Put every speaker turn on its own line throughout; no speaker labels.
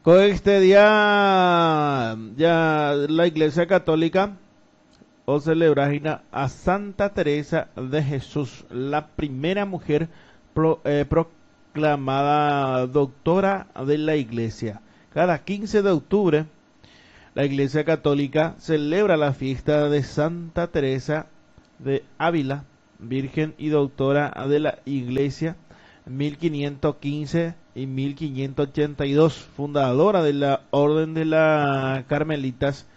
Con este día ya la Iglesia Católica o celebra a Santa Teresa de Jesús, la primera mujer proclamada doctora de la Iglesia. Cada 15 de octubre la Iglesia Católica celebra la fiesta de Santa Teresa de Ávila, Virgen y Doctora de la Iglesia, 1515 y 1582, fundadora de la Orden de las Carmelitas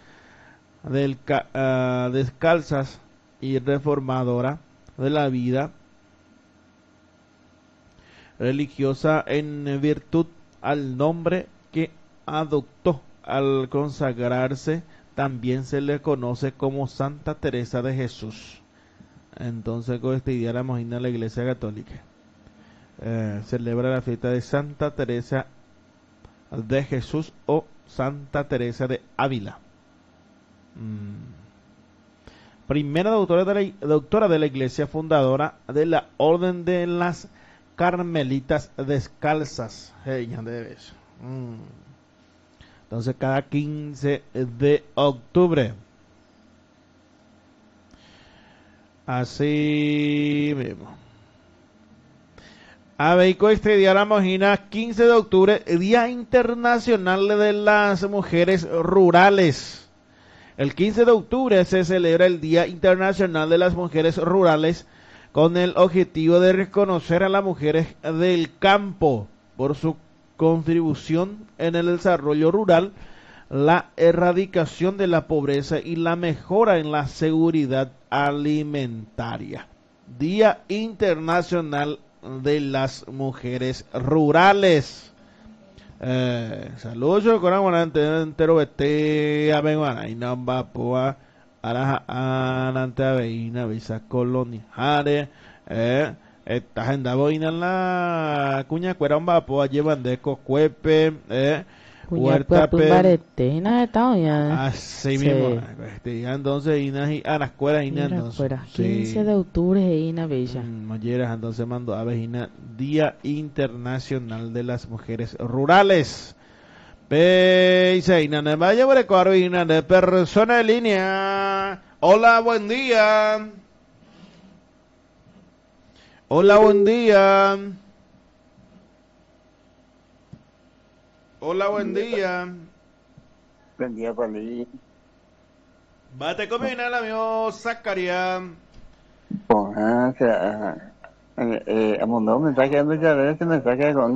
Descalzas y reformadora de la vida religiosa en virtud al nombre que adoptó al consagrarse. También se le conoce como Santa Teresa de Jesús. Entonces con este día la imagina la Iglesia Católica celebra la fiesta de Santa Teresa de Jesús o Santa Teresa de Ávila. Primera doctora de la Iglesia, fundadora de la Orden de las Carmelitas Descalzas. Entonces cada 15 de octubre. Así mismo. Abeico este día la imagina 15 de octubre, Día Internacional de las Mujeres Rurales. El 15 de octubre se celebra el Día Internacional de las Mujeres Rurales con el objetivo de reconocer a las mujeres del campo por su contribución en el desarrollo rural, la erradicación de la pobreza y la mejora en la seguridad alimentaria. Día Internacional de las Mujeres Rurales. Saludos con entero vete a venguana y no va a araja anante aveina visa colonia jare esta agenda boina en la cuña cuera un vapo llevan de cocuepe
Huerta Baretena está ya.
Así mismo. Entonces Ina a la escuela Ina entonces.
15 de octubre Ina Bella.
Mayeras entonces mando a Vejina Día Internacional de las Mujeres Rurales. Peina ne vaya por el cuarto de persona en línea. Hola, buen día. Hola, buen día. Hola, buen día.
Buen día, Pali.
Bate comina la mío, Zacaria.
Pues, mandó un mensaje a ese mensaje con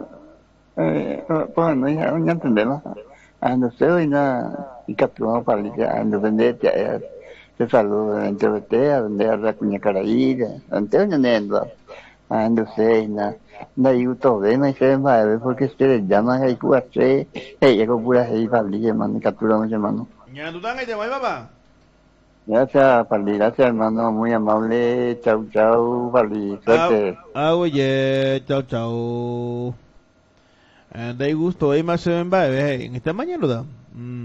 pues no ya entendemos. No sé, y capturamos Pali, ando vendete, te saludo, entrevisté, a vender la cuña caraída, ante un nendo, no sé, na YouTube me se va porque ustedes llaman ahí cuache ella con pura ahí Pali hermano capturamos hermano.
Ya tú tan ahí te voy papá.
Gracias Pali, gracias hermano, muy amable, chau chau Pali, suerte.
Oye, chau chau. De gusto, ahí más se ven en esta mañana lo dan.